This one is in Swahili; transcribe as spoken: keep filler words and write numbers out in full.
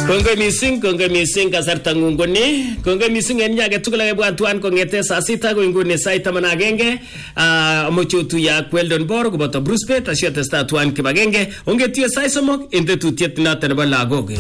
Kongoi missing, kongoi missing kasarta ngungoni. Kongoi missing en nyage tugul akebwatwan kongete saa sita ko inguni sait taman ak agenge. Amoche otuye ak Weldon Bor koboto Bruce Pet asiyotestai tuan kibagenge. Ongetuiye sait somok en tetutiet noton nebo lagok.